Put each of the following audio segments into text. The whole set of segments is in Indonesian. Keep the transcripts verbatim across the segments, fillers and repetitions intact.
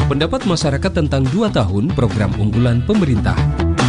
Pendapat masyarakat tentang dua tahun program unggulan pemerintah.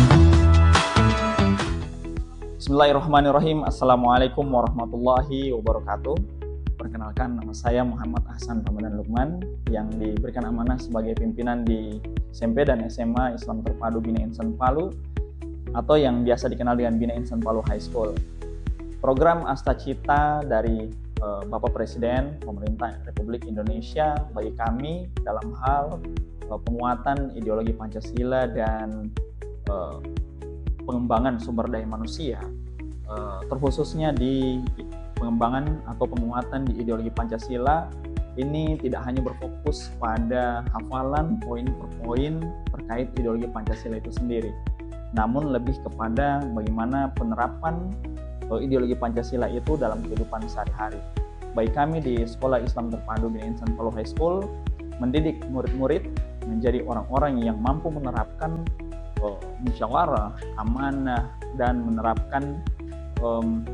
Bismillahirrahmanirrahim. Assalamualaikum warahmatullahi wabarakatuh. Perkenalkan, nama saya Muhammad Ahsan Ramadan Lukman yang diberikan amanah sebagai pimpinan di S M P dan S M A Islam Terpadu Bina Insan Palu atau yang biasa dikenal dengan Bina Insan Palu High School. Program Astacita dari uh, Bapak Presiden Pemerintah Republik Indonesia bagi kami dalam hal uh, penguatan ideologi Pancasila dan uh, pengembangan sumber daya manusia, uh, terkhususnya di pengembangan atau penguatan di ideologi Pancasila ini tidak hanya berfokus pada hafalan poin per poin terkait ideologi Pancasila itu sendiri, namun lebih kepada bagaimana penerapan ideologi Pancasila itu dalam kehidupan sehari-hari. Baik kami di Sekolah Islam Terpadu Bina Insan Palu High School mendidik murid-murid menjadi orang-orang yang mampu menerapkan uh, musyawarah, amanah, dan menerapkan um,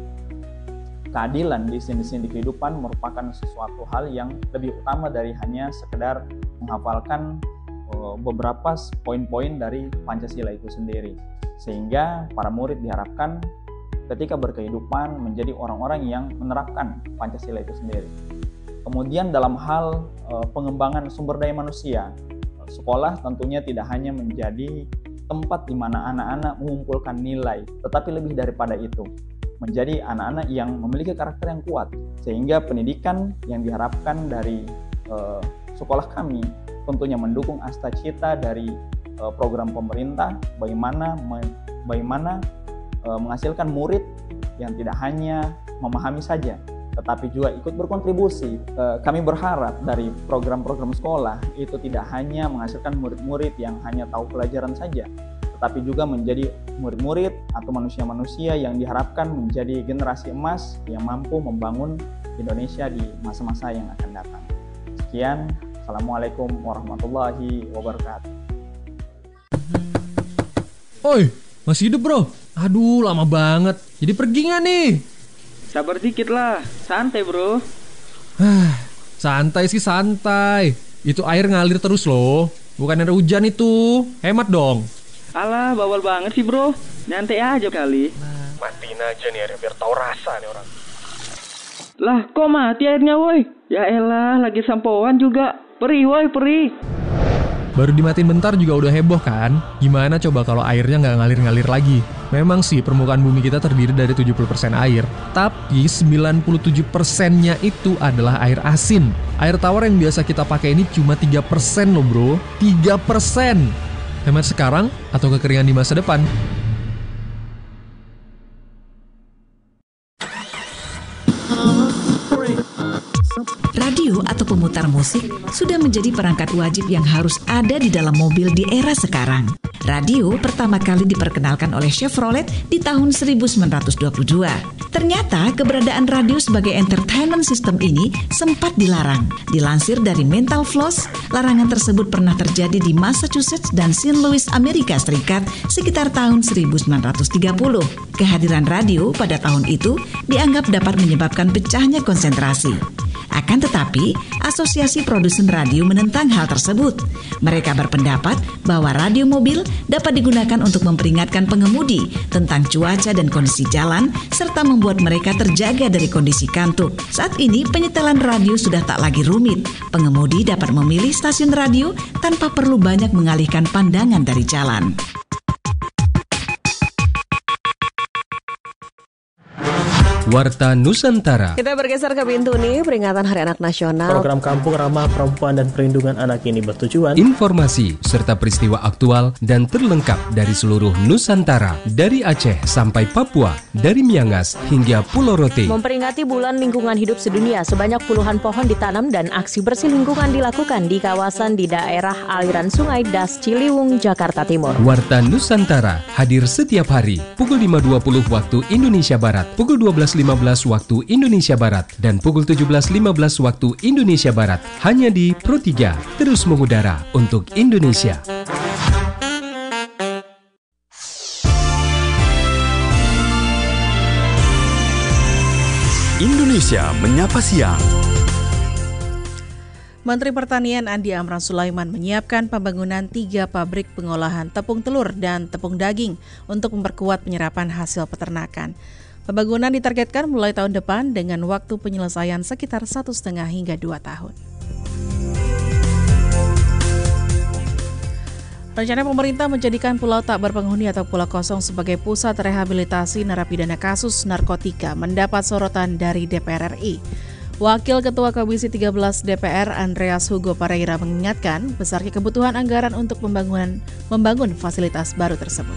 keadilan di sini-sini di kehidupan merupakan sesuatu hal yang lebih utama dari hanya sekedar menghafalkan uh, beberapa poin-poin dari Pancasila itu sendiri. Sehingga para murid diharapkan ketika berkehidupan menjadi orang-orang yang menerapkan Pancasila itu sendiri. Kemudian dalam hal e, pengembangan sumber daya manusia, sekolah tentunya tidak hanya menjadi tempat di mana anak-anak mengumpulkan nilai, tetapi lebih daripada itu, menjadi anak-anak yang memiliki karakter yang kuat, sehingga pendidikan yang diharapkan dari e, sekolah kami tentunya mendukung Astacita dari e, program pemerintah, bagaimana bagaimana menghasilkan murid yang tidak hanya memahami saja, tetapi juga ikut berkontribusi. Kami berharap dari program-program sekolah itu tidak hanya menghasilkan murid-murid yang hanya tahu pelajaran saja, tetapi juga menjadi murid-murid atau manusia-manusia yang diharapkan menjadi generasi emas yang mampu membangun Indonesia di masa-masa yang akan datang. Sekian, Assalamualaikum warahmatullahi wabarakatuh. Oi, masih hidup bro? Aduh, lama banget. Jadi pergi gak nih? Sabar dikit lah, santai bro. Santai sih santai. Itu air ngalir terus loh. Bukan ada hujan itu. Hemat dong. Alah, bawal banget sih bro. Nyantai aja kali. Matiin aja nih airnya biar tahu rasa nih orang. Lah, kok mati airnya woi? Ya elah, lagi sampoan juga. Perih woi, perih. Baru dimatiin bentar juga udah heboh kan? Gimana coba kalau airnya nggak ngalir-ngalir lagi? Memang sih permukaan bumi kita terdiri dari tujuh puluh persen air, tapi sembilan puluh tujuh persennya itu adalah air asin. Air tawar yang biasa kita pakai ini cuma tiga persen loh bro, tiga persen. Hemat sekarang atau kekeringan di masa depan? Radio atau pemutar musik sudah menjadi perangkat wajib yang harus ada di dalam mobil di era sekarang. Radio pertama kali diperkenalkan oleh Chevrolet di tahun seribu sembilan ratus dua puluh dua. Ternyata keberadaan radio sebagai entertainment system ini sempat dilarang. Dilansir dari Mental Floss, larangan tersebut pernah terjadi di Massachusetts dan Saint Louis, Amerika Serikat sekitar tahun seribu sembilan ratus tiga puluh. Kehadiran radio pada tahun itu dianggap dapat menyebabkan pecahnya konsentrasi. Akan tetapi, Asosiasi Produsen Radio menentang hal tersebut. Mereka berpendapat bahwa radio mobil dapat digunakan untuk memperingatkan pengemudi tentang cuaca dan kondisi jalan, serta membuat mereka terjaga dari kondisi kantuk. Saat ini, penyetelan radio sudah tak lagi rumit. Pengemudi dapat memilih stasiun radio tanpa perlu banyak mengalihkan pandangan dari jalan. Warta Nusantara. Kita bergeser ke pintu nih, peringatan Hari Anak Nasional. Program Kampung Ramah Perempuan dan Perlindungan Anak ini bertujuan informasi serta peristiwa aktual dan terlengkap dari seluruh Nusantara, dari Aceh sampai Papua, dari Miangas hingga Pulau Rote. Memperingati Bulan Lingkungan Hidup Sedunia, sebanyak puluhan pohon ditanam dan aksi bersih lingkungan dilakukan di kawasan di daerah aliran Sungai Das Ciliwung, Jakarta Timur. Warta Nusantara hadir setiap hari pukul lima dua puluh waktu Indonesia Barat, pukul dua belas lima belas waktu Indonesia Barat, dan pukul tujuh belas lima belas waktu Indonesia Barat, hanya di Pro tiga, terus mengudara untuk Indonesia. Indonesia Menyapa Siang. Menteri Pertanian Andi Amran Sulaiman menyiapkan pembangunan tiga pabrik pengolahan tepung telur dan tepung daging untuk memperkuat penyerapan hasil peternakan. Pembangunan ditargetkan mulai tahun depan dengan waktu penyelesaian sekitar satu setengah hingga dua tahun. Rencana pemerintah menjadikan Pulau Tak Berpenghuni atau Pulau Kosong sebagai pusat rehabilitasi narapidana kasus narkotika mendapat sorotan dari D P R R I. Wakil Ketua Komisi tiga belas D P R Andreas Hugo Pareira mengingatkan besarnya kebutuhan anggaran untuk pembangunan membangun fasilitas baru tersebut.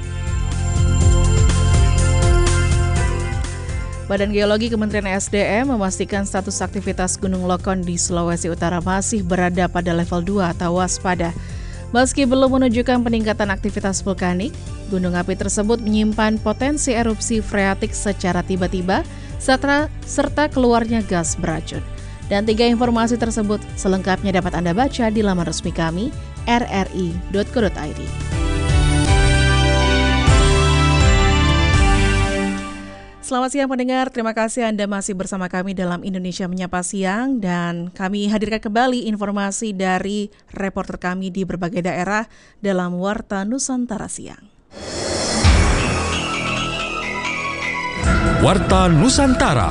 Badan Geologi Kementerian S D M memastikan status aktivitas Gunung Lokon di Sulawesi Utara masih berada pada level dua atau waspada. Meski belum menunjukkan peningkatan aktivitas vulkanik, gunung api tersebut menyimpan potensi erupsi freatik secara tiba-tiba serta, serta keluarnya gas beracun. Dan tiga informasi tersebut selengkapnya dapat Anda baca di laman resmi kami r r i dot co dot i d. Selamat siang pendengar, terima kasih Anda masih bersama kami dalam Indonesia Menyapa Siang dan kami hadirkan kembali informasi dari reporter kami di berbagai daerah dalam Warta Nusantara Siang. Warta Nusantara.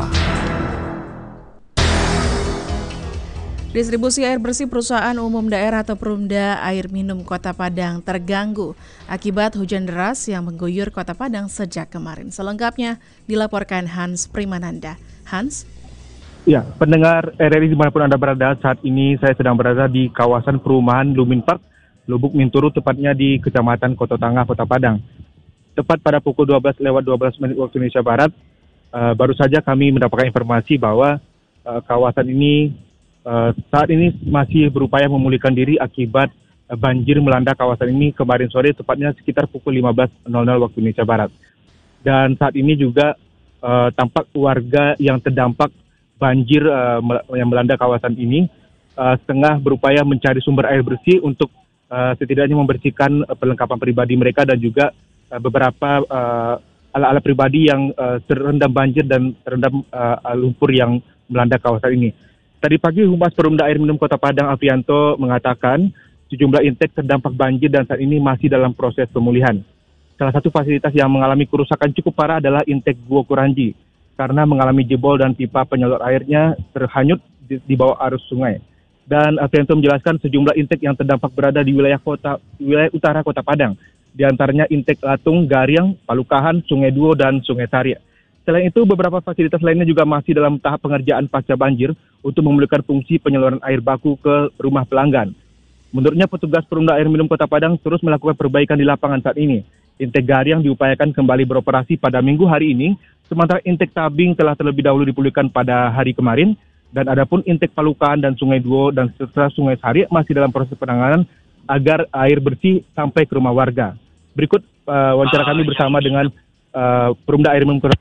Distribusi air bersih perusahaan umum daerah atau Perumda Air Minum Kota Padang terganggu akibat hujan deras yang mengguyur Kota Padang sejak kemarin. Selengkapnya dilaporkan Hans Primananda. Hans? Ya, pendengar R R I dimanapun Anda berada, saat ini saya sedang berada di kawasan perumahan Lumin Park, Lubuk Minturu, tepatnya di Kecamatan Kota Tangah, Kota Padang. Tepat pada pukul dua belas lewat dua belas menit waktu Indonesia Barat, uh, baru saja kami mendapatkan informasi bahwa uh, kawasan ini uh, saat ini masih berupaya memulihkan diri akibat uh, banjir melanda kawasan ini kemarin sore, tepatnya sekitar pukul lima belas waktu Indonesia Barat. Dan saat ini juga uh, tampak warga yang terdampak banjir uh, yang melanda kawasan ini uh, setengah berupaya mencari sumber air bersih untuk uh, setidaknya membersihkan uh, perlengkapan pribadi mereka dan juga beberapa uh, alat-alat pribadi yang uh, terendam banjir dan terendam uh, lumpur yang melanda kawasan ini. Tadi pagi Humas Perumda Air Minum Kota Padang Aprianto mengatakan sejumlah intek terdampak banjir dan saat ini masih dalam proses pemulihan. Salah satu fasilitas yang mengalami kerusakan cukup parah adalah intek Gua Kuranji karena mengalami jebol dan pipa penyalur airnya terhanyut di, di bawah arus sungai. Dan Aprianto menjelaskan sejumlah intek yang terdampak berada di wilayah kota wilayah utara Kota Padang. Di antaranya intek Latung, Gariang, Palukahan, Sungai Duo, dan Sungai Taria. Selain itu, beberapa fasilitas lainnya juga masih dalam tahap pengerjaan pasca banjir untuk memulihkan fungsi penyaluran air baku ke rumah pelanggan. Menurutnya, petugas Perumda Air Minum Kota Padang terus melakukan perbaikan di lapangan saat ini. Intek Gariang diupayakan kembali beroperasi pada minggu hari ini, sementara intek Tabing telah terlebih dahulu dipulihkan pada hari kemarin, dan adapun intek Palukahan dan Sungai Duo dan serta Sungai Taria masih dalam proses penanganan agar air bersih sampai ke rumah warga. Berikut uh, wawancara kami bersama dengan uh, Perumda Air Minum Kota.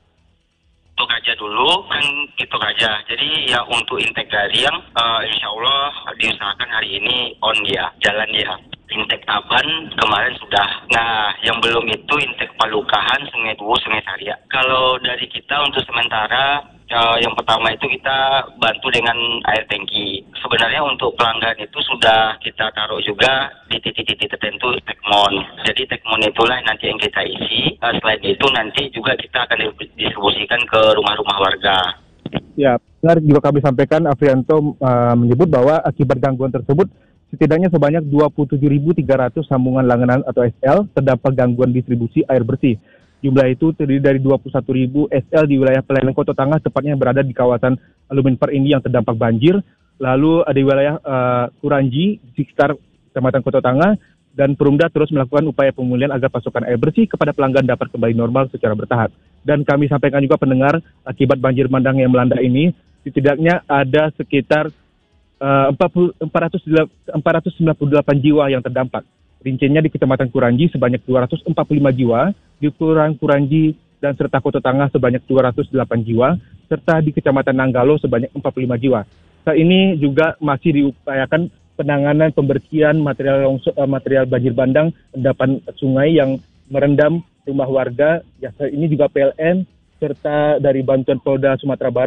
Untuk aja dulu kan gitu aja. Jadi ya untuk intek Gariang uh, insya Allah diusahakan hari ini on ya, jalan ya. Intek Taban kemarin sudah. Nah yang belum itu intek Palukahan, Sungai Duo, Sungai Taria. Kalau dari kita untuk sementara Uh, yang pertama itu kita bantu dengan air tangki. Sebenarnya untuk pelanggan itu sudah kita taruh juga di titik-titik tertentu tekmon. Jadi tekmon itulah nanti yang kita isi. Uh, selain itu nanti juga kita akan distribusikan ke rumah-rumah warga. Ya, benar juga kami sampaikan Aprianto uh, menyebut bahwa akibat gangguan tersebut setidaknya sebanyak dua puluh tujuh ribu tiga ratus sambungan langganan atau S L terdapat gangguan distribusi air bersih. Jumlah itu terdiri dari dua puluh satu ribu S L di wilayah Pelayanan Kota Tangah, tepatnya berada di kawasan Lumin Park ini yang terdampak banjir. Lalu di wilayah uh, Kuranji, di sekitar Kecamatan Kota Tangah, dan Perumda terus melakukan upaya pemulihan agar pasokan air bersih kepada pelanggan dapat kembali normal secara bertahap. Dan kami sampaikan juga pendengar, akibat banjir bandang yang melanda ini, setidaknya ada sekitar uh, empat ratus sembilan puluh delapan jiwa yang terdampak. Rinciannya di Kecamatan Kuranji sebanyak dua ratus empat puluh lima jiwa, di Kelurahan Kuranji dan serta Kota Tangah sebanyak dua ratus delapan jiwa, serta di Kecamatan Nanggalo sebanyak empat puluh lima jiwa. Saat ini juga masih diupayakan penanganan pembersihan material longsor, material banjir bandang endapan sungai yang merendam rumah warga. Ya, saat ini juga P L N serta dari bantuan Polda Sumatera Barat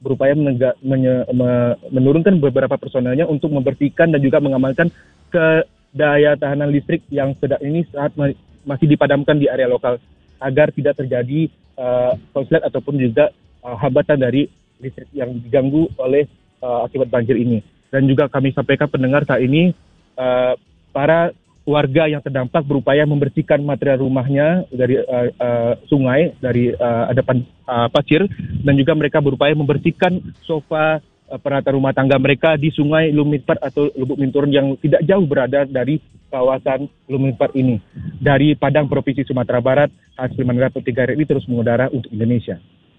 berupaya menega, menye, me, menurunkan beberapa personelnya untuk membersihkan dan juga mengamankan ke daya tahanan listrik yang sedang ini saat ma- masih dipadamkan di area lokal agar tidak terjadi uh, konslet ataupun juga uh, hambatan dari listrik yang diganggu oleh uh, akibat banjir ini. Dan juga kami sampaikan pendengar saat ini uh, para warga yang terdampak berupaya membersihkan material rumahnya dari uh, uh, sungai, dari uh, endapan uh, pasir, dan juga mereka berupaya membersihkan sofa uh, peralatan rumah tangga mereka di sungai Luminpart atau Lubuk Minturun yang tidak jauh berada dari kawasan Luminpart ini. Dari Padang, Provinsi Sumatera Barat, Hasliman Ratu tiga R I terus mengudara untuk Indonesia.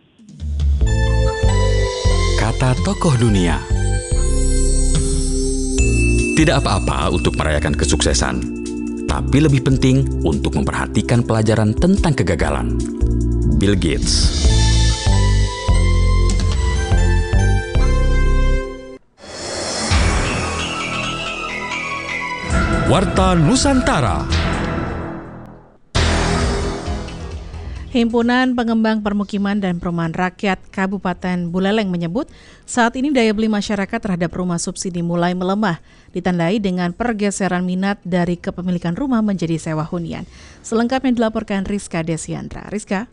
Kata tokoh dunia. Tidak apa-apa untuk merayakan kesuksesan, tapi lebih penting untuk memperhatikan pelajaran tentang kegagalan. Bill Gates. Warta Nusantara. Himpunan Pengembang Permukiman dan Perumahan Rakyat Kabupaten Buleleng menyebut saat ini daya beli masyarakat terhadap rumah subsidi mulai melemah, ditandai dengan pergeseran minat dari kepemilikan rumah menjadi sewa hunian. Selengkapnya dilaporkan Rizka Desiandra. Rizka.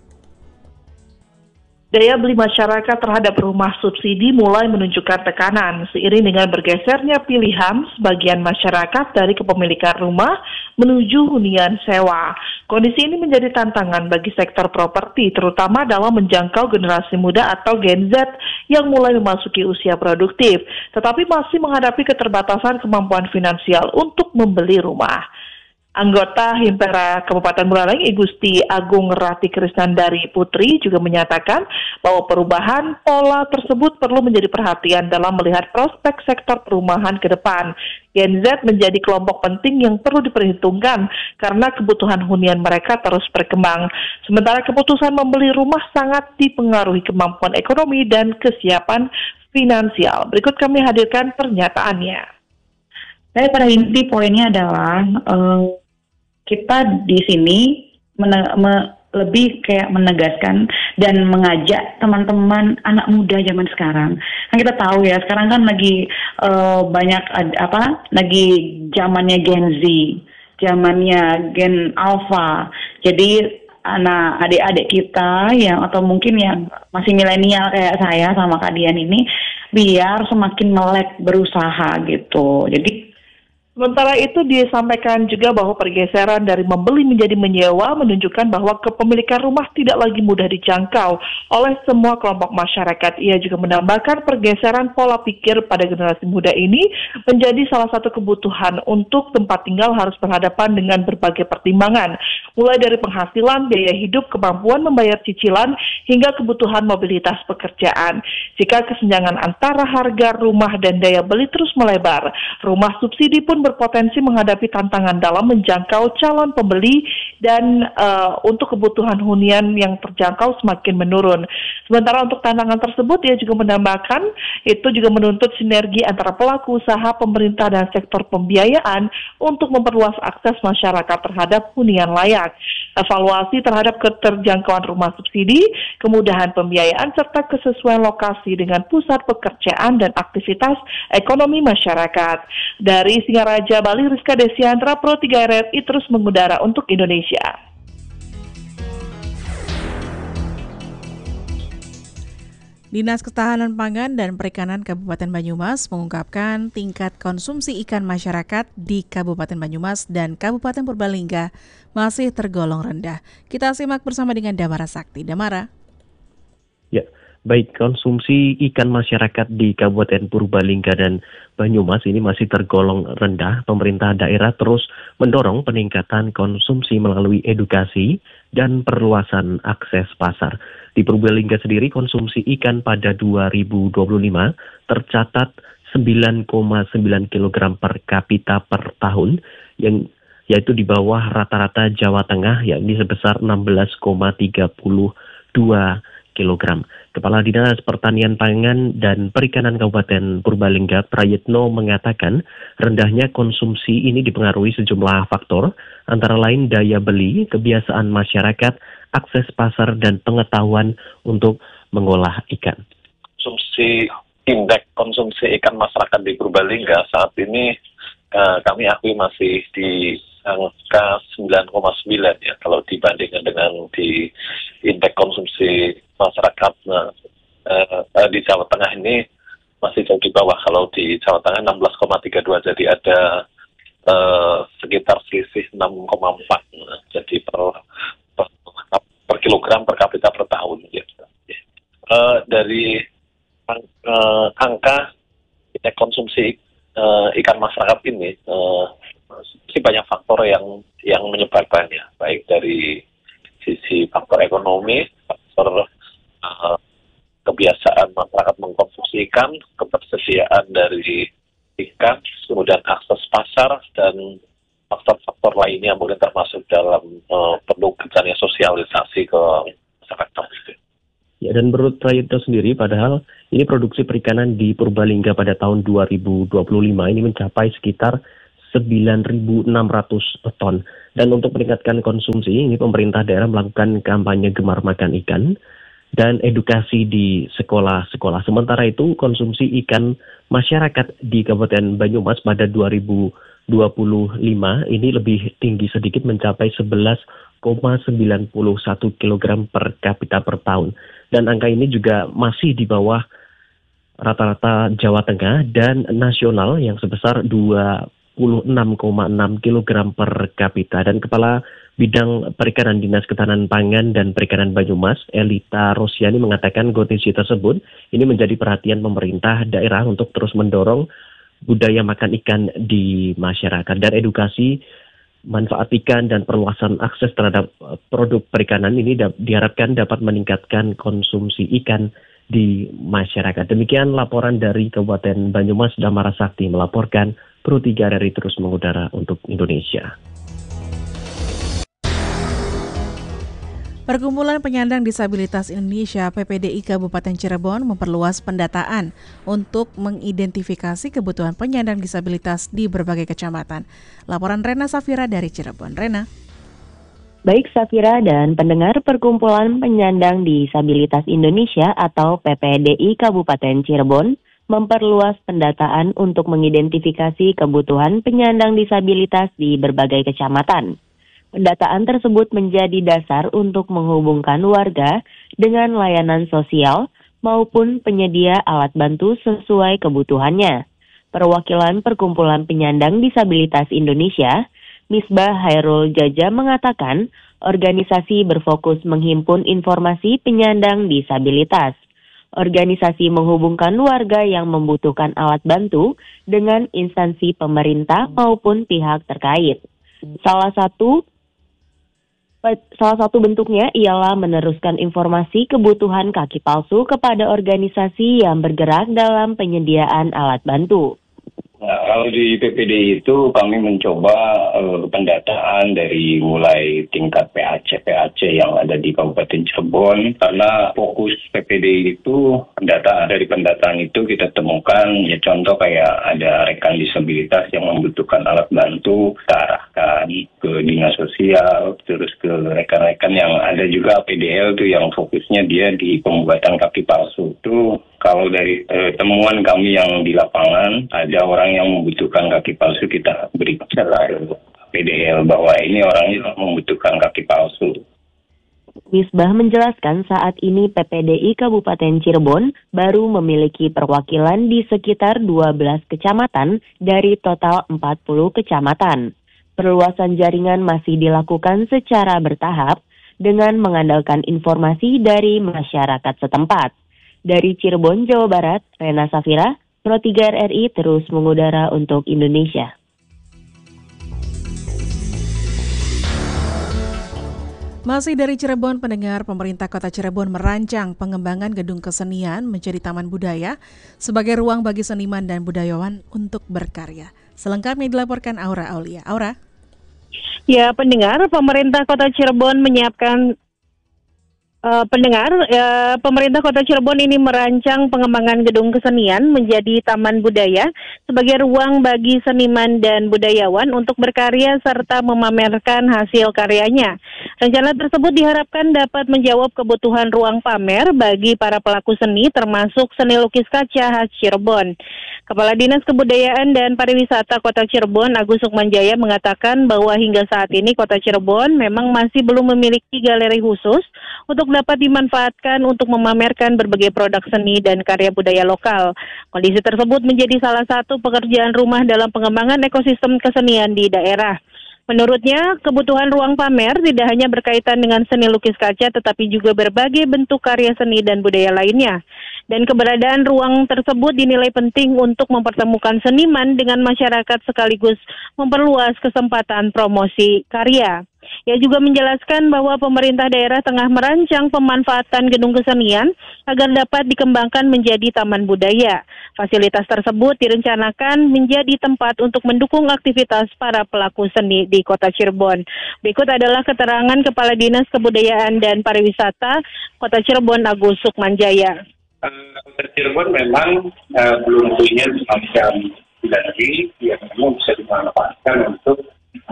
Daya beli masyarakat terhadap rumah subsidi mulai menunjukkan tekanan seiring dengan bergesernya pilihan sebagian masyarakat dari kepemilikan rumah menuju hunian sewa. Kondisi ini menjadi tantangan bagi sektor properti, terutama dalam menjangkau generasi muda atau Gen Z yang mulai memasuki usia produktif, tetapi masih menghadapi keterbatasan kemampuan finansial untuk membeli rumah. Anggota Himpera Kabupaten Buleleng, I Gusti Agung Rati Krisnandari Putri juga menyatakan bahwa perubahan pola tersebut perlu menjadi perhatian dalam melihat prospek sektor perumahan ke depan. Gen Z menjadi kelompok penting yang perlu diperhitungkan karena kebutuhan hunian mereka terus berkembang. Sementara keputusan membeli rumah sangat dipengaruhi kemampuan ekonomi dan kesiapan finansial. Berikut kami hadirkan pernyataannya. Saya pada inti poinnya adalah uh... kita di sini mene- me- lebih kayak menegaskan dan mengajak teman-teman anak muda zaman sekarang. Kan kita tahu ya, sekarang kan lagi uh, banyak ad- apa? Lagi zamannya Gen Z, zamannya Gen Alpha. Jadi anak adik-adik kita yang atau mungkin yang masih milenial kayak saya sama Kak Dian ini biar semakin melek berusaha gitu. Jadi sementara itu disampaikan juga bahwa pergeseran dari membeli menjadi menyewa menunjukkan bahwa kepemilikan rumah tidak lagi mudah dijangkau oleh semua kelompok masyarakat. Ia juga menambahkan pergeseran pola pikir pada generasi muda ini menjadi salah satu kebutuhan untuk tempat tinggal harus berhadapan dengan berbagai pertimbangan, mulai dari penghasilan, biaya hidup, kemampuan membayar cicilan, hingga kebutuhan mobilitas pekerjaan. Jika kesenjangan antara harga rumah dan daya beli terus melebar, rumah subsidi pun berpotensi menghadapi tantangan dalam menjangkau calon pembeli dan uh, untuk kebutuhan hunian yang terjangkau semakin menurun. Sementara untuk tantangan tersebut, ia juga menambahkan itu juga menuntut sinergi antara pelaku usaha, pemerintah, dan sektor pembiayaan untuk memperluas akses masyarakat terhadap hunian layak. Evaluasi terhadap keterjangkauan rumah subsidi, kemudahan pembiayaan, serta kesesuaian lokasi dengan pusat pekerjaan dan aktivitas ekonomi masyarakat. Dari Singaraja Raja Bali, Rizka Desiandra, Pro tiga R I terus mengudara untuk Indonesia. Dinas Ketahanan Pangan dan Perikanan Kabupaten Banyumas mengungkapkan tingkat konsumsi ikan masyarakat di Kabupaten Banyumas dan Kabupaten Purbalingga masih tergolong rendah. Kita simak bersama dengan Damara Sakti. Damara. Ya. Baik, konsumsi ikan masyarakat di Kabupaten Purbalingga dan Banyumas ini masih tergolong rendah. Pemerintah daerah terus mendorong peningkatan konsumsi melalui edukasi dan perluasan akses pasar. Di Purbalingga sendiri, konsumsi ikan pada dua ribu dua puluh lima tercatat sembilan koma sembilan kilogram per kapita per tahun, yang yaitu di bawah rata-rata Jawa Tengah, yakni sebesar enam belas koma tiga puluh dua kilogram. Kepala Dinas Pertanian Pangan dan Perikanan Kabupaten Purbalingga, Prayitno, mengatakan rendahnya konsumsi ini dipengaruhi sejumlah faktor, antara lain daya beli, kebiasaan masyarakat, akses pasar, dan pengetahuan untuk mengolah ikan. konsumsi indeks konsumsi ikan masyarakat di Purbalingga saat ini uh, kami akui masih di angka sembilan koma sembilan ya kalau dibandingkan dengan di indeks konsumsi masyarakat nah, uh, uh, di Jawa Tengah ini masih jauh di bawah. Kalau di Jawa Tengah enam belas koma tiga dua, jadi ada uh, sekitar selisih enam koma empat nah, jadi per, per per kilogram per kapita per tahun gitu. Uh, dari uh, angka indeks konsumsi uh, ikan masyarakat ini uh, sih banyak faktor yang yang menyebabkannya, baik dari sisi faktor ekonomi, faktor uh, kebiasaan masyarakat mengkonsumsi ikan, ketersediaan dari ikan, kemudian akses pasar dan faktor-faktor lainnya mungkin termasuk dalam uh, perlu gencarnya sosialisasi ke masyarakat. Ya, dan menurut Prayitno sendiri, padahal ini produksi perikanan di Purbalingga pada tahun dua ribu dua puluh lima ini mencapai sekitar sembilan ribu enam ratus ton. Dan untuk meningkatkan konsumsi, ini pemerintah daerah melakukan kampanye gemar makan ikan dan edukasi di sekolah-sekolah. Sementara itu, konsumsi ikan masyarakat di Kabupaten Banyumas pada dua ribu dua puluh lima ini lebih tinggi sedikit, mencapai sebelas koma sembilan satu kilogram per kapita per tahun. Dan angka ini juga masih di bawah rata-rata Jawa Tengah dan nasional yang sebesar dua puluh enam koma enam kilogram per kapita. Dan Kepala Bidang Perikanan Dinas Ketahanan Pangan dan Perikanan Banyumas, Elita Rosiani, mengatakan kondisi tersebut ini menjadi perhatian pemerintah daerah untuk terus mendorong budaya makan ikan di masyarakat. Dan edukasi manfaat ikan dan perluasan akses terhadap produk perikanan ini da- diharapkan dapat meningkatkan konsumsi ikan di masyarakat. Demikian laporan dari Kabupaten Banyumas. Damara Sakti melaporkan, Pro tiga R R I terus mengudara untuk Indonesia. Perkumpulan Penyandang Disabilitas Indonesia P P D I Kabupaten Cirebon memperluas pendataan untuk mengidentifikasi kebutuhan penyandang disabilitas di berbagai kecamatan. Laporan Rena Safira dari Cirebon. Rena. Baik Safira dan pendengar, Perkumpulan Penyandang Disabilitas Indonesia atau P P D I Kabupaten Cirebon memperluas pendataan untuk mengidentifikasi kebutuhan penyandang disabilitas di berbagai kecamatan. Pendataan tersebut menjadi dasar untuk menghubungkan warga dengan layanan sosial maupun penyedia alat bantu sesuai kebutuhannya. Perwakilan Perkumpulan Penyandang Disabilitas Indonesia, Misbah Hairul Jaja, mengatakan organisasi berfokus menghimpun informasi penyandang disabilitas. Organisasi menghubungkan warga yang membutuhkan alat bantu dengan instansi pemerintah maupun pihak terkait. Salah satu Salah satu bentuknya ialah meneruskan informasi kebutuhan kaki palsu kepada organisasi yang bergerak dalam penyediaan alat bantu. Nah, kalau di P P D I itu kami mencoba uh, pendataan dari mulai tingkat P A C P A C yang ada di Kabupaten Cirebon, karena fokus P P D I itu pendataan. Dari pendataan itu kita temukan ya contoh kayak ada rekan disabilitas yang membutuhkan alat bantu, kita arahkan ke dinas sosial, terus ke rekan-rekan yang ada juga P D L tuh yang fokusnya dia di pembuatan kaki palsu. Itu kalau dari eh, temuan kami yang di lapangan, ada orang yang membutuhkan kaki palsu, kita beri celah P D L bahwa ini orangnya membutuhkan kaki palsu. Misbah menjelaskan saat ini P P D I Kabupaten Cirebon baru memiliki perwakilan di sekitar dua belas kecamatan dari total empat puluh kecamatan. Perluasan jaringan masih dilakukan secara bertahap dengan mengandalkan informasi dari masyarakat setempat. Dari Cirebon, Jawa Barat, Rena Safira, Pro tiga R R I terus mengudara untuk Indonesia. Masih dari Cirebon, pendengar, pemerintah Kota Cirebon merancang pengembangan gedung kesenian menjadi taman budaya sebagai ruang bagi seniman dan budayawan untuk berkarya. Selengkapnya dilaporkan Aura Aulia. Aura. Ya, pendengar, pemerintah Kota Cirebon menyiapkan Uh, pendengar, uh, pemerintah Kota Cirebon ini merancang pengembangan gedung kesenian menjadi taman budaya sebagai ruang bagi seniman dan budayawan untuk berkarya serta memamerkan hasil karyanya. Rencana tersebut diharapkan dapat menjawab kebutuhan ruang pamer bagi para pelaku seni termasuk seni lukis kaca khas Cirebon. Kepala Dinas Kebudayaan dan Pariwisata Kota Cirebon, Agus Sukmanjaya, mengatakan bahwa hingga saat ini Kota Cirebon memang masih belum memiliki galeri khusus untuk dapat dimanfaatkan untuk memamerkan berbagai produk seni dan karya budaya lokal. Kondisi tersebut menjadi salah satu pekerjaan rumah dalam pengembangan ekosistem kesenian di daerah. Menurutnya, kebutuhan ruang pamer tidak hanya berkaitan dengan seni lukis kaca, tetapi juga berbagai bentuk karya seni dan budaya lainnya. Dan keberadaan ruang tersebut dinilai penting untuk mempertemukan seniman dengan masyarakat sekaligus memperluas kesempatan promosi karya. Ia juga menjelaskan bahwa pemerintah daerah tengah merancang pemanfaatan gedung kesenian agar dapat dikembangkan menjadi taman budaya. Fasilitas tersebut direncanakan menjadi tempat untuk mendukung aktivitas para pelaku seni di Kota Cirebon. Berikut adalah keterangan Kepala Dinas Kebudayaan dan Pariwisata Kota Cirebon, Agus Sukmanjaya. Kota Cirebon memang uh, belum punya semacam galeri yang memang bisa dimanfaatkan untuk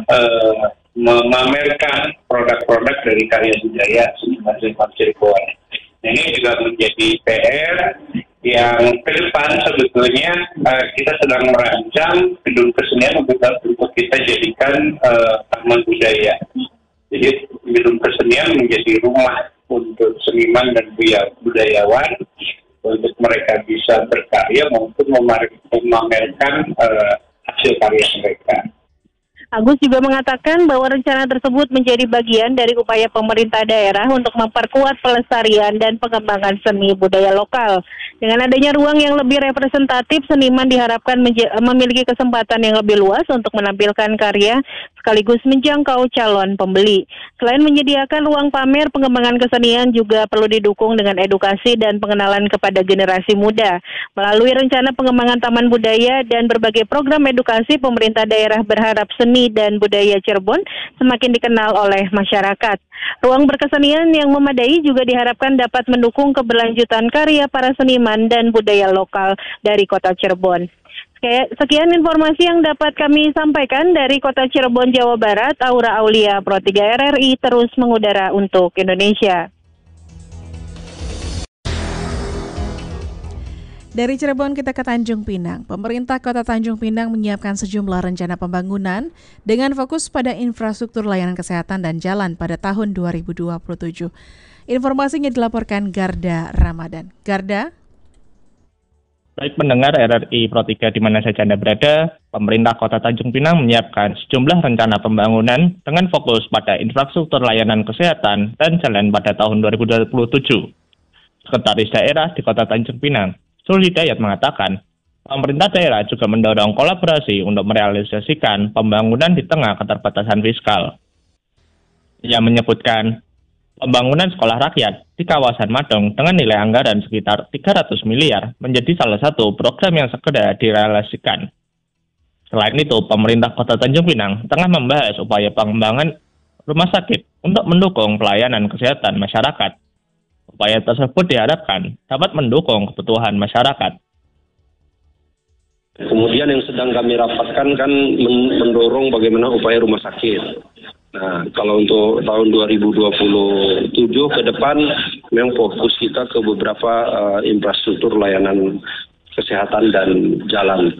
uh, memamerkan produk-produk dari karya budaya seniman Cirebon. Ini juga menjadi P R yang ke depan sebetulnya uh, kita sedang merancang gedung kesenian untuk, untuk kita jadikan uh, taman budaya. Jadi gedung kesenian menjadi rumah untuk seniman dan budayawan untuk mereka bisa berkarya maupun memamerkan uh, hasil karya mereka. Agus juga mengatakan bahwa rencana tersebut menjadi bagian dari upaya pemerintah daerah untuk memperkuat pelestarian dan pengembangan seni budaya lokal. Dengan adanya ruang yang lebih representatif, seniman diharapkan menja- memiliki kesempatan yang lebih luas untuk menampilkan karya sekaligus menjangkau calon pembeli. Selain menyediakan ruang pamer, pengembangan kesenian juga perlu didukung dengan edukasi dan pengenalan kepada generasi muda. Melalui rencana pengembangan taman budaya dan berbagai program edukasi, pemerintah daerah berharap seni dan budaya Cirebon semakin dikenal oleh masyarakat. Ruang berkesenian yang memadai juga diharapkan dapat mendukung keberlanjutan karya para seniman dan budaya lokal dari Kota Cirebon. Sekian informasi yang dapat kami sampaikan dari Kota Cirebon, Jawa Barat. Aura Aulia, Pro tiga R R I, terus mengudara untuk Indonesia. Dari Cirebon kita ke Tanjung Pinang. Pemerintah Kota Tanjung Pinang menyiapkan sejumlah rencana pembangunan dengan fokus pada infrastruktur layanan kesehatan dan jalan pada tahun dua ribu dua puluh tujuh. Informasinya dilaporkan Garda Ramadan. Garda? Baik pendengar R R I Pro tiga di mana saja Anda berada, pemerintah Kota Tanjung Pinang menyiapkan sejumlah rencana pembangunan dengan fokus pada infrastruktur layanan kesehatan dan jalan pada tahun dua ribu dua puluh tujuh. Sekretaris Daerah di Kota Tanjung Pinang, Sul Hidayat mengatakan, pemerintah daerah juga mendorong kolaborasi untuk merealisasikan pembangunan di tengah keterbatasan fiskal. Ia menyebutkan, pembangunan sekolah rakyat di kawasan Madong dengan nilai anggaran sekitar tiga ratus miliar menjadi salah satu program yang segera direalisasikan. Selain itu, pemerintah Kota Tanjung Pinang tengah membahas upaya pengembangan rumah sakit untuk mendukung pelayanan kesehatan masyarakat. Upaya tersebut diharapkan dapat mendukung kebutuhan masyarakat. Kemudian yang sedang kami rapatkan kan mendorong bagaimana upaya rumah sakit. Nah, kalau untuk tahun dua ribu dua puluh tujuh ke depan memang fokus kita ke beberapa uh, infrastruktur layanan kesehatan dan jalan.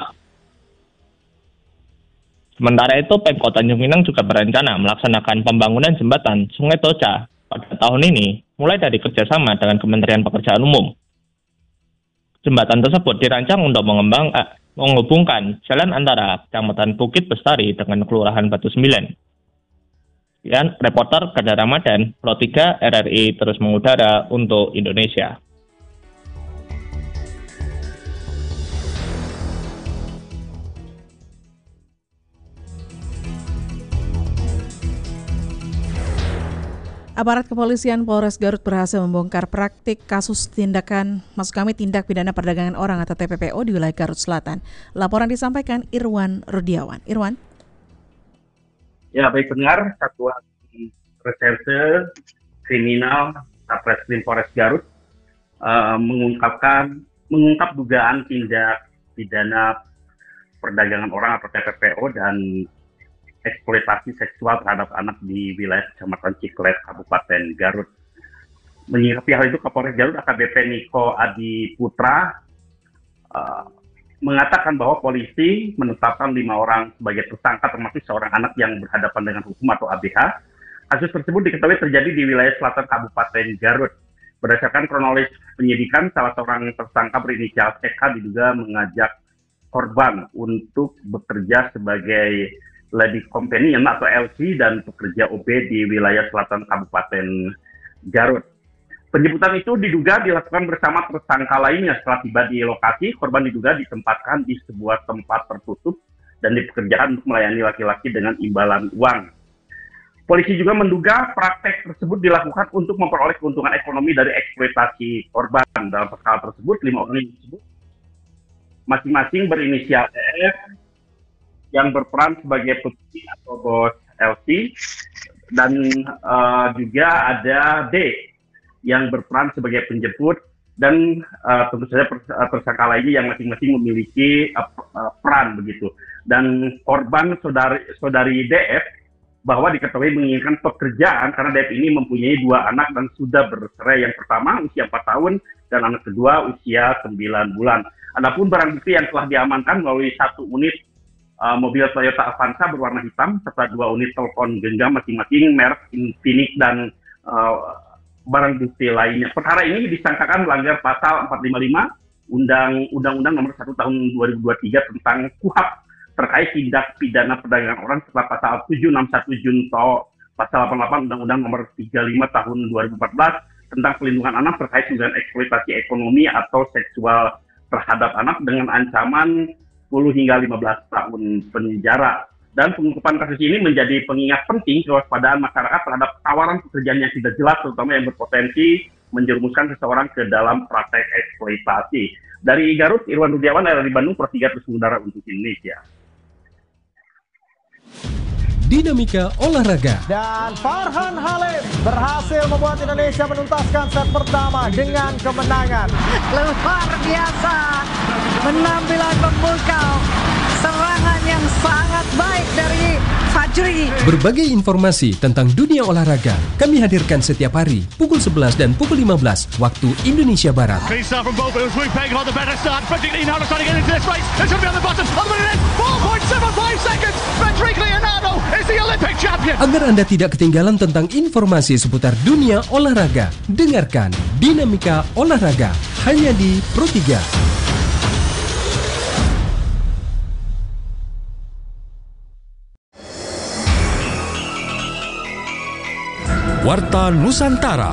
Sementara itu, Pemkot Tanjung Pinang juga berencana melaksanakan pembangunan jembatan Sungai Toca pada tahun ini, mulai dari kerjasama dengan Kementerian Pekerjaan Umum. Jembatan tersebut dirancang untuk mengembang, eh, menghubungkan jalan antara Kecamatan Bukit Bestari dengan Kelurahan Batu Sembilan. Dan reporter Garda Ramadan, Pro tiga R R I terus mengudara untuk Indonesia. Aparat kepolisian Polres Garut berhasil membongkar praktik kasus tindakan, maksud kami tindak pidana perdagangan orang atau T P P O di wilayah Garut Selatan. Laporan disampaikan Irwan Rudiawan. Irwan? Ya, baik pendengar, Satuan Reserse Kriminal Satreskrim Polres Garut uh, mengungkapkan mengungkap dugaan tindak pidana perdagangan orang atau T P P O dan eksploitasi seksual terhadap anak di wilayah Kecamatan Ciklet, Kabupaten Garut. Menyikapi hal itu, Kapolres Garut A K B P Niko Adi Putra uh, mengatakan bahwa polisi menetapkan lima orang sebagai tersangka termasuk seorang anak yang berhadapan dengan hukum atau A B H. Kasus tersebut diketahui terjadi di wilayah selatan Kabupaten Garut. Berdasarkan kronologis penyidikan, salah seorang tersangka berinisial C K diduga mengajak korban untuk bekerja sebagai lady companion atau L C dan pekerja O B di wilayah selatan Kabupaten Garut. Penjemputan itu diduga dilakukan bersama tersangka lainnya. Setelah tiba di lokasi, korban diduga ditempatkan di sebuah tempat tertutup dan dipekerjakan untuk melayani laki-laki dengan imbalan uang. Polisi juga menduga praktek tersebut dilakukan untuk memperoleh keuntungan ekonomi dari eksploitasi korban. Dalam perkara tersebut, lima orang tersebut masing-masing berinisial E F yang berperan sebagai putri atau bos L C, dan uh, juga ada D yang berperan sebagai penjemput, dan uh, tentu saja tersangka lainnya yang masing-masing memiliki uh, uh, peran begitu. Dan korban saudari, saudari D F bahwa diketahui menginginkan pekerjaan karena D F ini mempunyai dua anak dan sudah bercerai. Yang pertama usia empat tahun dan anak kedua usia sembilan bulan. Adapun barang bukti yang telah diamankan melalui satu unit uh, mobil Toyota Avanza berwarna hitam serta dua unit telepon genggam masing-masing merek Infinix dan uh, barang bukti lainnya. Perkara ini disangkakan melanggar pasal empat ratus lima puluh lima Undang Undang-Undang Nomor satu Tahun dua ribu dua puluh tiga tentang K U H A P terkait tindak pidana perdagangan orang serta pasal tujuh enam satu Junto pasal delapan puluh delapan Undang-Undang Nomor tiga puluh lima Tahun dua ribu empat belas tentang pelindungan anak terkait dengan eksploitasi ekonomi atau seksual terhadap anak dengan ancaman sepuluh hingga lima belas tahun penjara. Dan pengungkapan kasus ini menjadi pengingat penting kewaspadaan masyarakat terhadap tawaran pekerjaan yang tidak jelas, terutama yang berpotensi menjerumuskan seseorang ke dalam praktek eksploitasi. Dari Garut, Irwan Rudiawan, dari Bandung, Pro tiga Terus Mengudara untuk Indonesia. Dinamika olahraga. Dan Farhan Halim berhasil membuat Indonesia menuntaskan set pertama dengan kemenangan. Luar biasa, penampilan memukau, serangan yang sangat baik dari Fajri. Berbagai informasi tentang dunia olahraga kami hadirkan setiap hari pukul sebelas dan pukul lima belas waktu Indonesia Barat. Agar Anda tidak ketinggalan tentang informasi seputar dunia olahraga, dengarkan Dinamika Olahraga hanya di Pro tiga. Warta Nusantara.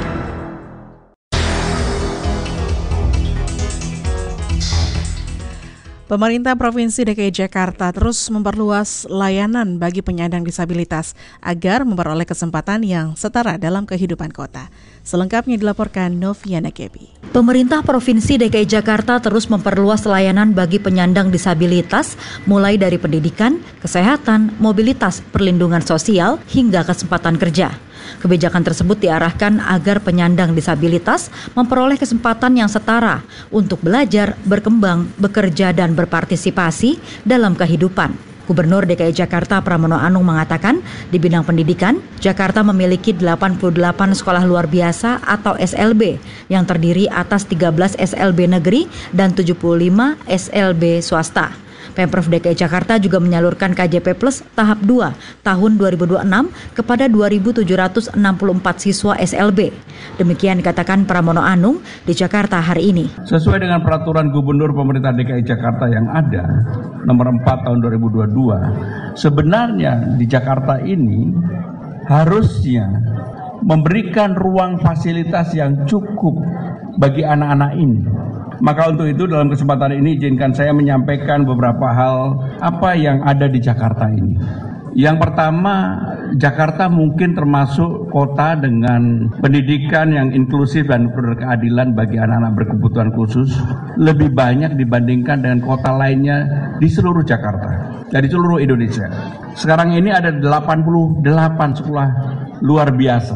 Pemerintah Provinsi D K I Jakarta terus memperluas layanan bagi penyandang disabilitas agar memperoleh kesempatan yang setara dalam kehidupan kota. Selengkapnya dilaporkan Noviana Kebi. Pemerintah Provinsi D K I Jakarta terus memperluas layanan bagi penyandang disabilitas mulai dari pendidikan, kesehatan, mobilitas, perlindungan sosial, hingga kesempatan kerja. Kebijakan tersebut diarahkan agar penyandang disabilitas memperoleh kesempatan yang setara untuk belajar, berkembang, bekerja, dan berpartisipasi dalam kehidupan. Gubernur D K I Jakarta Pramono Anung mengatakan, di bidang pendidikan, Jakarta memiliki delapan puluh delapan sekolah luar biasa atau S L B yang terdiri atas tiga belas S L B negeri dan tujuh puluh lima S L B swasta. Pemprov D K I Jakarta juga menyalurkan K J P Plus tahap dua tahun dua ribu dua puluh enam kepada dua ribu tujuh ratus enam puluh empat siswa S L B. Demikian dikatakan Pramono Anung di Jakarta hari ini. Sesuai dengan peraturan Gubernur Pemerintah D K I Jakarta yang ada, nomor empat tahun dua ribu dua puluh dua, sebenarnya di Jakarta ini harusnya memberikan ruang fasilitas yang cukup bagi anak-anak ini. Maka untuk itu dalam kesempatan ini izinkan saya menyampaikan beberapa hal apa yang ada di Jakarta ini. Yang pertama, Jakarta mungkin termasuk kota dengan pendidikan yang inklusif dan berkeadilan bagi anak-anak berkebutuhan khusus lebih banyak dibandingkan dengan kota lainnya di seluruh Jakarta, dari seluruh Indonesia. Sekarang ini ada delapan puluh delapan sekolah luar biasa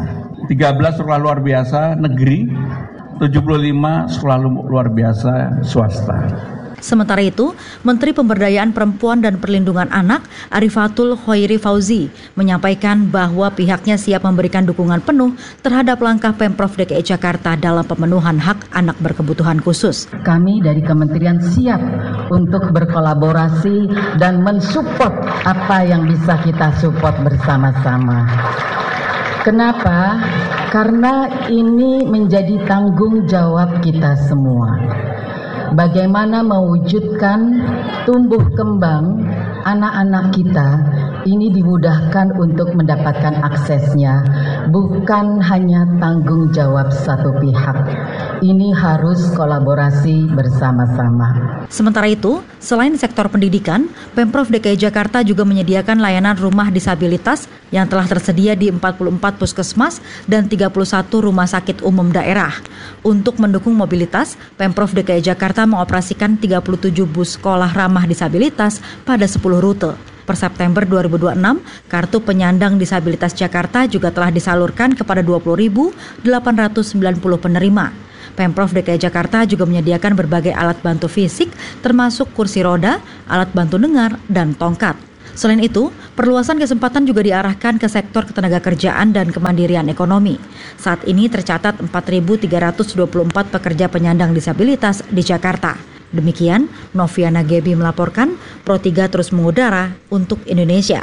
tiga belas sekolah luar biasa negeri, tujuh puluh lima sekolah luar biasa swasta. Sementara itu, Menteri Pemberdayaan Perempuan dan Perlindungan Anak Arifatul Khairi Fauzi menyampaikan bahwa pihaknya siap memberikan dukungan penuh terhadap langkah Pemprov D K I Jakarta dalam pemenuhan hak anak berkebutuhan khusus. Kami dari Kementerian siap untuk berkolaborasi dan mensupport apa yang bisa kita support bersama-sama. Kenapa? Karena ini menjadi tanggung jawab kita semua. Bagaimana mewujudkan tumbuh kembang anak-anak kita ini dimudahkan untuk mendapatkan aksesnya, bukan hanya tanggung jawab satu pihak. Ini harus kolaborasi bersama-sama. Sementara itu, selain sektor pendidikan, Pemprov D K I Jakarta juga menyediakan layanan rumah disabilitas yang telah tersedia di empat puluh empat puskesmas dan tiga puluh satu rumah sakit umum daerah. Untuk mendukung mobilitas, Pemprov D K I Jakarta mengoperasikan tiga puluh tujuh bus sekolah ramah disabilitas pada sepuluh rute. Per September dua ribu dua puluh enam, kartu penyandang disabilitas Jakarta juga telah disalurkan kepada dua puluh ribu delapan ratus sembilan puluh penerima. Pemprov D K I Jakarta juga menyediakan berbagai alat bantu fisik termasuk kursi roda, alat bantu dengar, dan tongkat. Selain itu, perluasan kesempatan juga diarahkan ke sektor ketenagakerjaan dan kemandirian ekonomi. Saat ini tercatat empat ribu tiga ratus dua puluh empat pekerja penyandang disabilitas di Jakarta. Demikian, Noviana Gebi melaporkan, Pro tiga terus mengudara untuk Indonesia.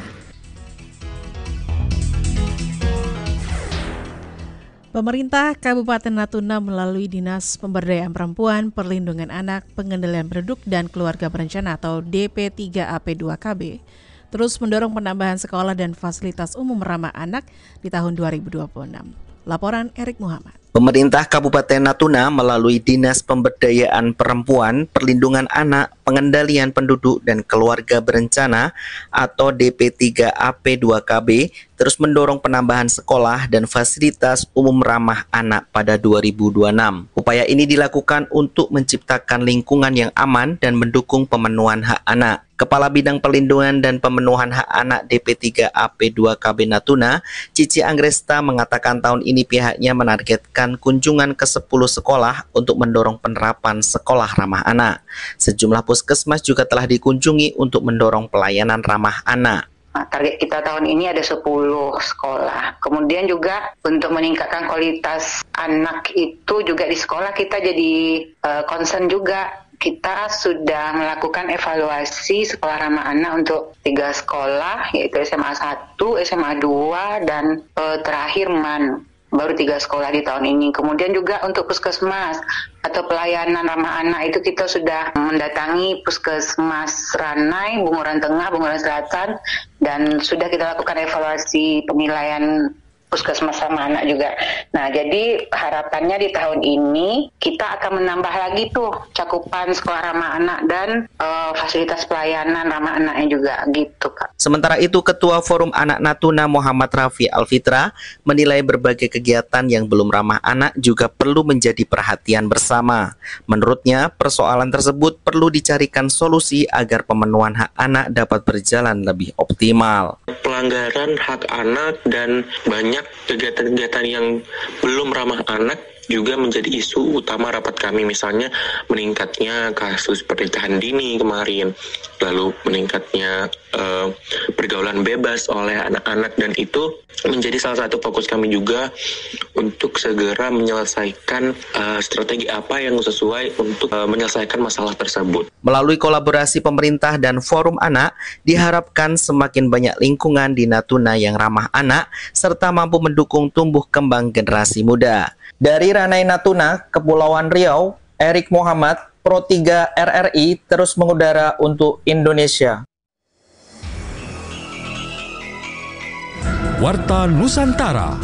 Pemerintah Kabupaten Natuna melalui Dinas Pemberdayaan Perempuan, Perlindungan Anak, Pengendalian Penduduk dan Keluarga Berencana atau D P tiga A P dua K B terus mendorong penambahan sekolah dan fasilitas umum ramah anak di tahun dua ribu dua puluh enam. Laporan Erik Muhammad. Pemerintah Kabupaten Natuna melalui Dinas Pemberdayaan Perempuan, Perlindungan Anak, Pengendalian Penduduk dan Keluarga Berencana atau D P tiga A P dua K B terus mendorong penambahan sekolah dan fasilitas umum ramah anak pada dua ribu dua puluh enam. Upaya ini dilakukan untuk menciptakan lingkungan yang aman dan mendukung pemenuhan hak anak. Kepala Bidang Perlindungan dan Pemenuhan Hak Anak D P tiga A P dua K B Natuna, Cici Anggresta mengatakan tahun ini pihaknya menargetkan kunjungan ke sepuluh sekolah untuk mendorong penerapan sekolah ramah anak. Sejumlah puskesmas juga telah dikunjungi untuk mendorong pelayanan ramah anak. Nah, target kita tahun ini ada sepuluh sekolah. Kemudian juga untuk meningkatkan kualitas anak itu juga di sekolah kita jadi uh, concern juga. Kita sudah melakukan evaluasi sekolah ramah anak untuk tiga sekolah, yaitu S M A satu, S M A dua, dan uh, terakhir M A N. Baru tiga sekolah di tahun ini. Kemudian juga untuk puskesmas atau pelayanan ramah anak itu kita sudah mendatangi puskesmas Ranai, Bunguran Tengah, Bunguran Selatan, dan sudah kita lakukan evaluasi penilaian puskesmas sama anak juga. Nah, jadi harapannya di tahun ini kita akan menambah lagi tuh cakupan sekolah ramah anak dan uh, fasilitas pelayanan ramah anaknya juga gitu, Kak. Sementara itu, Ketua Forum Anak Natuna Muhammad Rafi Alfitra menilai berbagai kegiatan yang belum ramah anak juga perlu menjadi perhatian bersama. Menurutnya, persoalan tersebut perlu dicarikan solusi agar pemenuhan hak anak dapat berjalan lebih optimal. Pelanggaran hak anak dan banyak kegiatan-kegiatan yang belum ramah anak juga menjadi isu utama rapat kami, misalnya meningkatnya kasus pernikahan dini kemarin, lalu meningkatnya uh, pergaulan bebas oleh anak-anak, dan itu menjadi salah satu fokus kami juga untuk segera menyelesaikan uh, strategi apa yang sesuai untuk uh, menyelesaikan masalah tersebut. Melalui kolaborasi pemerintah dan Forum Anak, diharapkan semakin banyak lingkungan di Natuna yang ramah anak, serta mampu mendukung tumbuh kembang generasi muda. Dari Ranai Natuna, Kepulauan Riau, Erik Muhammad, Pro tiga R R I terus mengudara untuk Indonesia. Warta Nusantara.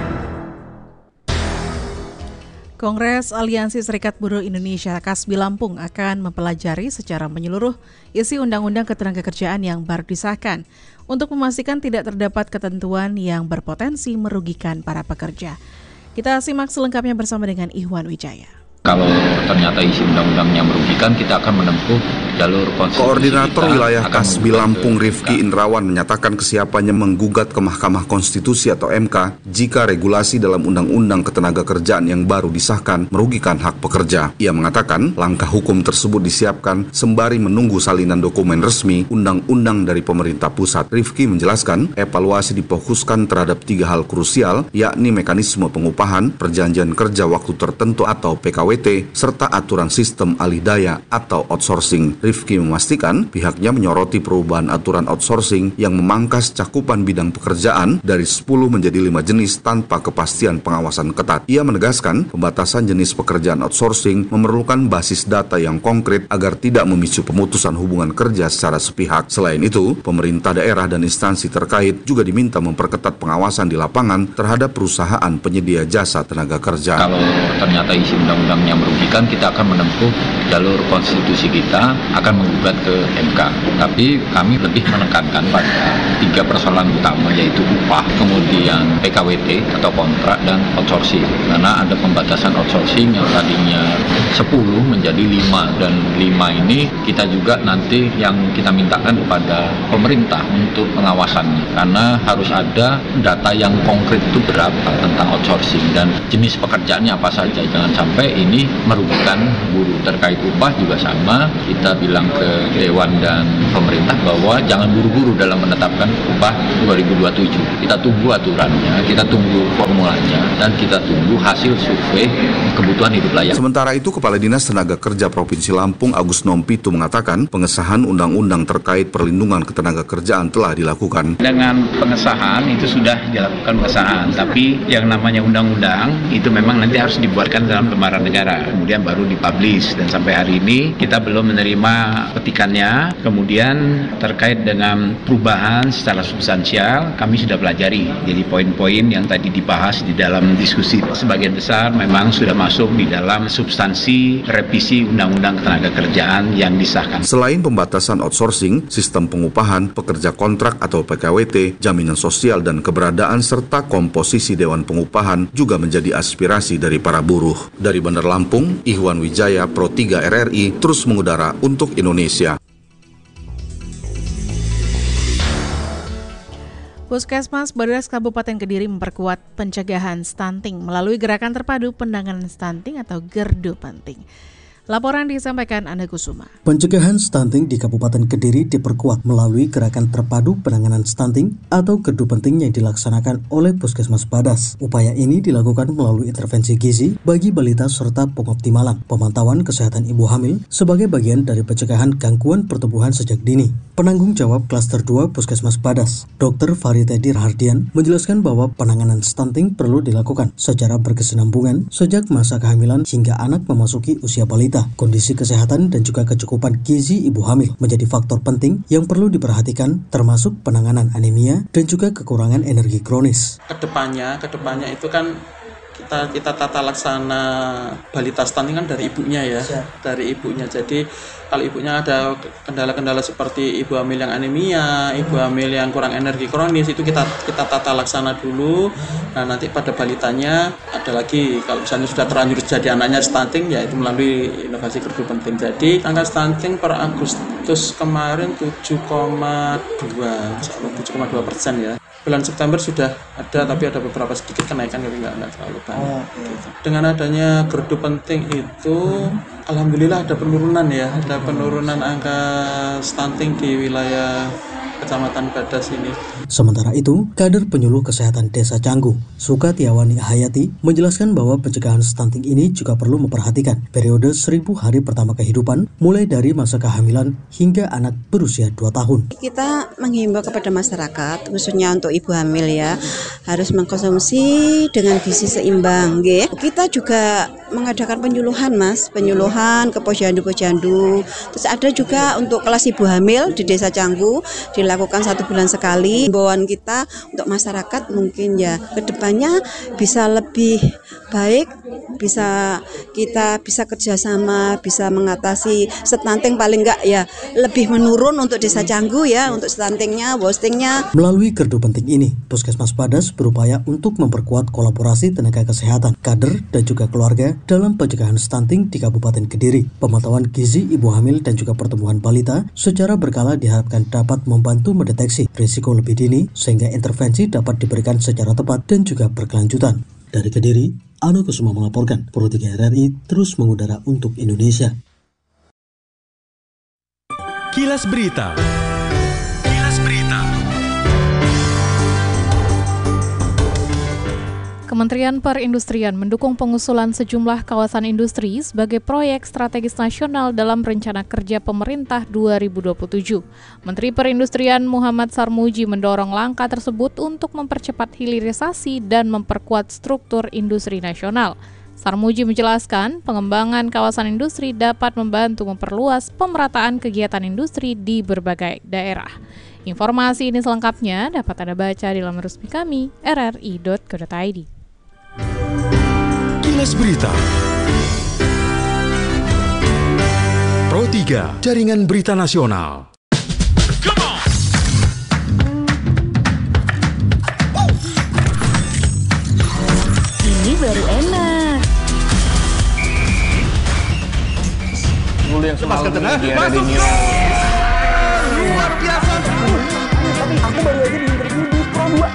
Kongres Aliansi Serikat Buruh Indonesia Kasbi Lampung akan mempelajari secara menyeluruh isi Undang-Undang Ketenagakerjaan yang baru disahkan untuk memastikan tidak terdapat ketentuan yang berpotensi merugikan para pekerja. Kita simak selengkapnya bersama dengan Ihwan Wijaya. Kalau ternyata isi undang-undangnya merugikan, kita akan menempuh jalur konstitusi. Koordinator wilayah akan Kasbi Lampung Rifki Indrawan menyatakan kesiapannya menggugat ke Mahkamah Konstitusi atau M K jika regulasi dalam Undang-Undang Ketenagakerjaan yang baru disahkan merugikan hak pekerja. Ia mengatakan langkah hukum tersebut disiapkan sembari menunggu salinan dokumen resmi undang-undang dari pemerintah pusat. Rifki menjelaskan evaluasi difokuskan terhadap tiga hal krusial, yakni mekanisme pengupahan, perjanjian kerja waktu tertentu atau P K W T, serta aturan sistem alih daya atau outsourcing. Rifki memastikan pihaknya menyoroti perubahan aturan outsourcing yang memangkas cakupan bidang pekerjaan dari sepuluh menjadi lima jenis tanpa kepastian pengawasan ketat. Ia menegaskan pembatasan jenis pekerjaan outsourcing memerlukan basis data yang konkret agar tidak memicu pemutusan hubungan kerja secara sepihak. Selain itu, pemerintah daerah dan instansi terkait juga diminta memperketat pengawasan di lapangan terhadap perusahaan penyedia jasa tenaga kerja. Kalau ternyata isi undang-undangnya merugikan, kita akan menempuh jalur konstitusi kita, akan menggugat ke M K. Tapi kami lebih menekankan pada tiga persoalan utama, yaitu upah, kemudian P K W T atau kontrak, dan outsourcing. Karena ada pembatasan outsourcing yang tadinya sepuluh menjadi lima, dan lima ini kita juga nanti yang kita mintakan kepada pemerintah untuk pengawasannya. Karena harus ada data yang konkret itu berapa tentang outsourcing dan jenis pekerjaannya apa saja. Jangan sampai ini merugikan buruh. Terkait upah juga sama, kita bilang ke Dewan dan pemerintah bahwa jangan buru-buru dalam menetapkan upah dua ribu dua puluh tujuh. Kita tunggu aturannya, kita tunggu formulanya, dan kita tunggu hasil survei kebutuhan hidup layak. Sementara itu, Kepala Dinas Tenaga Kerja Provinsi Lampung Agus Nompitu mengatakan pengesahan undang-undang terkait perlindungan ketenagakerjaan telah dilakukan. Dengan pengesahan itu sudah dilakukan pengesahan, tapi yang namanya undang-undang itu memang nanti harus dibuatkan dalam lembaran negara, kemudian baru dipublish, dan sampai hari ini kita belum menerima petikannya. Kemudian terkait dengan perubahan secara substansial kami sudah pelajari, jadi poin-poin yang tadi dibahas di dalam diskusi sebagian besar memang sudah masuk di dalam substansi revisi Undang-Undang Ketenagakerjaan yang disahkan. Selain pembatasan outsourcing, sistem pengupahan, pekerja kontrak atau P K W T, jaminan sosial dan keberadaan serta komposisi Dewan Pengupahan juga menjadi aspirasi dari para buruh. Dari Bandar Lampung, Ihwan Wijaya, Pro tiga R R I, terus mengudara untuk Indonesia. Puskesmas Badas Kabupaten Kediri memperkuat pencegahan stunting melalui Gerakan Terpadu Penanganan Stunting atau Gerdu Penting. Laporan disampaikan Anda Kusuma. Pencegahan stunting di Kabupaten Kediri diperkuat melalui Gerakan Terpadu Penanganan Stunting atau Gerdu Penting yang dilaksanakan oleh Puskesmas Badas. Upaya ini dilakukan melalui intervensi gizi bagi balita serta pengoptimalan pemantauan kesehatan ibu hamil sebagai bagian dari pencegahan gangguan pertumbuhan sejak dini. Penanggung jawab Klaster dua Puskesmas Badas, Dokter Faritedi Rahardian, menjelaskan bahwa penanganan stunting perlu dilakukan secara berkesinambungan sejak masa kehamilan hingga anak memasuki usia balita. Kondisi kesehatan dan juga kecukupan gizi ibu hamil menjadi faktor penting yang perlu diperhatikan, termasuk penanganan anemia dan juga kekurangan energi kronis. Kedepannya, kedepannya itu kan kita kita tata laksana balita stunting kan dari ibunya ya, ya. dari ibunya. Jadi kalau ibunya ada kendala-kendala seperti ibu hamil yang anemia, ibu hamil yang kurang energi kronis, itu kita kita tata laksana dulu. Nah nanti pada balitanya ada lagi, kalau misalnya sudah terlanjur jadi anaknya stunting, ya itu melalui inovasi Gerdu Penting. Jadi angka stunting per Agustus kemarin tujuh koma dua persen ya. Bulan September sudah ada, tapi ada beberapa sedikit kenaikan, tapi nggak, nggak terlalu banyak. Oh, gitu. Dengan adanya Gerdu Penting itu, alhamdulillah ada penurunan ya, ada penurunan angka stunting di wilayah Kecamatan Badas ini. Sementara itu, kader penyuluh kesehatan Desa Canggu, Sukatiawani Hayati, menjelaskan bahwa pencegahan stunting ini juga perlu memperhatikan periode seribu hari pertama kehidupan, mulai dari masa kehamilan hingga anak berusia dua tahun. Kita menghimbau kepada masyarakat, khususnya untuk ibu hamil ya, harus mengkonsumsi dengan gizi seimbang. Ya. Kita juga mengadakan penyuluhan mas, penyuluhan ke posyandu-posyandu. Terus ada juga untuk kelas ibu hamil di Desa Canggu, dilakukan satu bulan sekali. Himbauan kita untuk masyarakat mungkin ya kedepannya bisa lebih baik bisa kita bisa kerjasama, bisa mengatasi stunting paling enggak ya lebih menurun untuk Desa Canggu ya, untuk stuntingnya, wastingnya. Melalui gardu penting ini, Puskesmas Badas berupaya untuk memperkuat kolaborasi tenaga kesehatan, kader, dan juga keluarga dalam pencegahan stunting di Kabupaten Kediri. Pemantauan gizi ibu hamil dan juga pertumbuhan balita secara berkala diharapkan dapat membantu mendeteksi risiko lebih dini sehingga intervensi dapat diberikan secara tepat dan juga berkelanjutan. Dari Kediri, Ano Kusuma melaporkan, Pro tiga R R I terus mengudara untuk Indonesia. Kilas Berita. Kilas Berita. Kementerian Perindustrian mendukung pengusulan sejumlah kawasan industri sebagai proyek strategis nasional dalam Rencana Kerja Pemerintah dua ribu dua puluh tujuh. Menteri Perindustrian Muhammad Sarmuji mendorong langkah tersebut untuk mempercepat hilirisasi dan memperkuat struktur industri nasional. Sarmuji menjelaskan, pengembangan kawasan industri dapat membantu memperluas pemerataan kegiatan industri di berbagai daerah. Informasi ini selengkapnya dapat Anda baca di laman resmi kami r r i dot co dot i d. Kilas Berita. Pro tiga, Jaringan Berita Nasional. Ini baru enak. Dulu yang semalam di ada di New Luar biasa. Tapi aku baru aja di interview di Pro dua.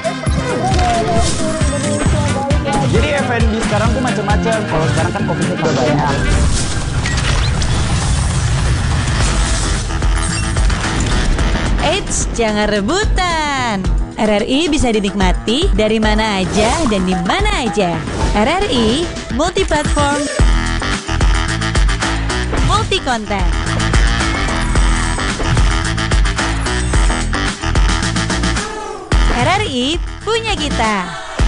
Jadi F and B sekarang tuh macam-macam. Kalau sekarang kan kopinya udah banyak. Eits, jangan rebutan. R R I bisa dinikmati dari mana aja dan di mana aja. R R I multi platform, multi konten. R R I punya kita.